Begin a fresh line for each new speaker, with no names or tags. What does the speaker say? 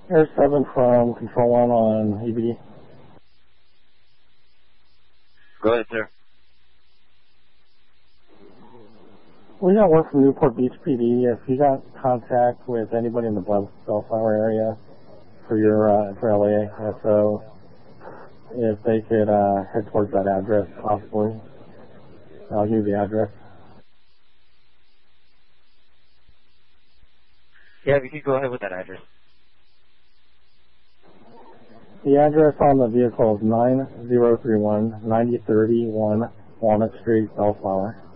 Air 7 from Control 1 on EBD.
Go ahead, sir.
We got work from Newport Beach PD. If you got contact with anybody in the Bellflower area for your for LASO, if they could head towards that address, possibly. I'll give you the address.
Yeah, if you could go ahead with that address.
The address on the vehicle is 9031 9031 Walnut Street, Bellflower.